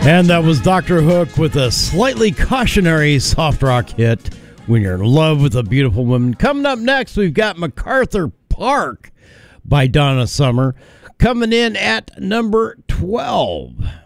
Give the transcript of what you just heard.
And that was Dr. Hook with a slightly cautionary soft rock hit, When You're in Love with a Beautiful Woman. Coming up next, we've got MacArthur Park by Donna Summer, coming in at number 12.